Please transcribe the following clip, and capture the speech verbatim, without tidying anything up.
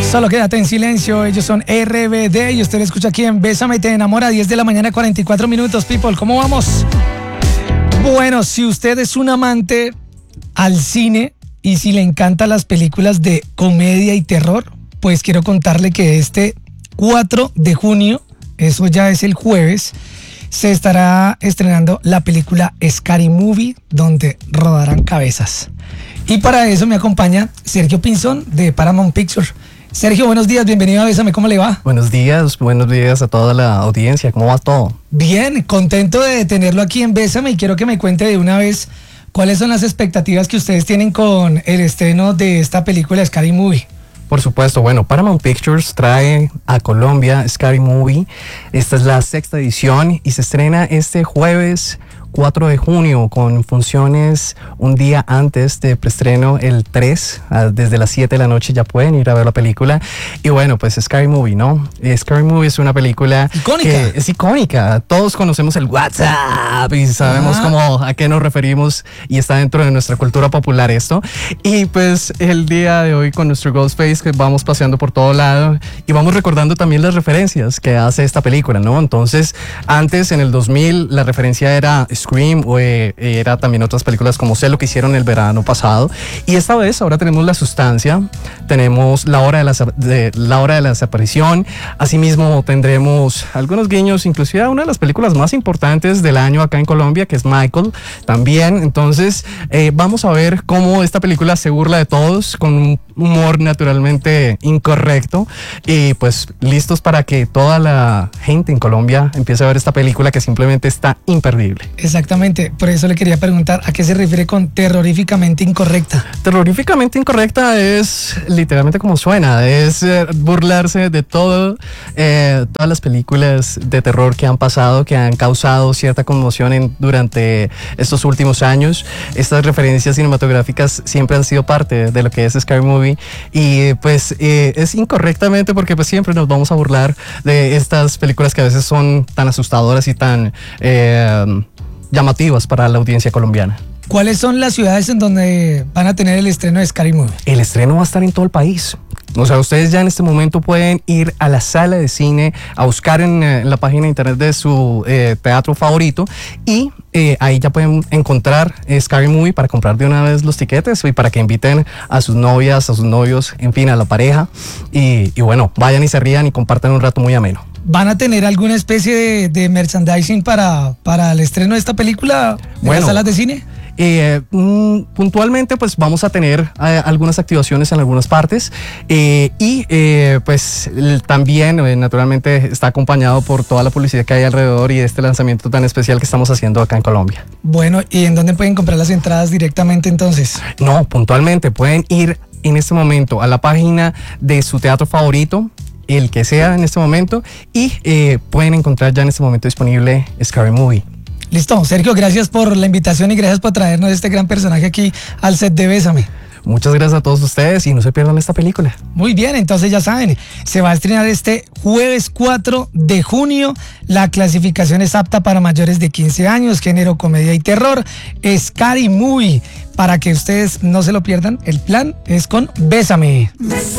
Solo quédate en silencio, ellos son R B D y usted escucha aquí en Bésame Te Enamora, diez de la mañana, cuarenta y cuatro minutos, people, ¿cómo vamos? Bueno, si usted es un amante al cine y si le encantan las películas de comedia y terror, pues quiero contarle que este cuatro de junio, eso ya es el jueves, se estará estrenando la película Scary Movie, donde rodarán cabezas. Y para eso me acompaña Sergio Pinzón de Paramount Pictures. Sergio, buenos días, bienvenido a Bésame, ¿cómo le va? Buenos días, buenos días a toda la audiencia, ¿cómo va todo? Bien, contento de tenerlo aquí en Bésame y quiero que me cuente de una vez cuáles son las expectativas que ustedes tienen con el estreno de esta película Scary Movie. Por supuesto, bueno, Paramount Pictures trae a Colombia Scary Movie. Esta es la sexta edición y se estrena este jueves cuatro de junio con funciones un día antes de preestreno, el tres, desde las siete de la noche ya pueden ir a ver la película. Y bueno, pues Scary Movie, ¿no? Scary Movie es una película icónica. Que es icónica. Todos conocemos el WhatsApp y sabemos cómo, a qué nos referimos y está dentro de nuestra cultura popular esto. Y pues el día de hoy con nuestro Ghostface que vamos paseando por todo lado y vamos recordando también las referencias que hace esta película, ¿no? Entonces, antes en el dos mil la referencia era Scream o eh, era también otras películas como Sé lo que hicieron el verano pasado, y esta vez ahora tenemos La Sustancia, tenemos La Hora de la, de, la, hora de la Desaparición, asimismo tendremos algunos guiños inclusive a una de las películas más importantes del año acá en Colombia, que es Michael también. Entonces eh, vamos a ver cómo esta película se burla de todos con un humor naturalmente incorrecto y pues listos para que toda la gente en Colombia empiece a ver esta película que simplemente está imperdible. Exactamente, por eso le quería preguntar, ¿a qué se refiere con terroríficamente incorrecta? Terroríficamente incorrecta es literalmente como suena, es eh, burlarse de todo, eh, todas las películas de terror que han pasado, que han causado cierta conmoción en, durante estos últimos años. Estas referencias cinematográficas siempre han sido parte de lo que es Scary Movie y pues eh, es incorrectamente porque pues siempre nos vamos a burlar de estas películas que a veces son tan asustadoras y tan Eh, llamativas para la audiencia colombiana. ¿Cuáles son las ciudades en donde van a tener el estreno de Scary Movie? El estreno va a estar en todo el país. O sea, ustedes ya en este momento pueden ir a la sala de cine, a buscar en, en la página de internet de su eh, teatro favorito y eh, ahí ya pueden encontrar eh, Scary Movie para comprar de una vez los tiquetes y para que inviten a sus novias, a sus novios, en fin, a la pareja y, y bueno, vayan y se rían y compartan un rato muy ameno. ¿Van a tener alguna especie de, de merchandising para, para el estreno de esta película en bueno, las salas de cine? Eh, mm, puntualmente pues vamos a tener eh, algunas activaciones en algunas partes eh, y eh, pues el, también eh, naturalmente está acompañado por toda la publicidad que hay alrededor y este lanzamiento tan especial que estamos haciendo acá en Colombia. Bueno, ¿y en dónde pueden comprar las entradas directamente entonces? No, puntualmente pueden ir en este momento a la página de su teatro favorito, el que sea en este momento, y eh, pueden encontrar ya en este momento disponible Scary Movie. Listo, Sergio, gracias por la invitación y gracias por traernos este gran personaje aquí al set de Bésame. Muchas gracias a todos ustedes y no se pierdan esta película. Muy bien, entonces ya saben, se va a estrenar este jueves cuatro de junio. La clasificación es apta para mayores de quince años, género comedia y terror. Scary Movie, para que ustedes no se lo pierdan, el plan es con Bésame.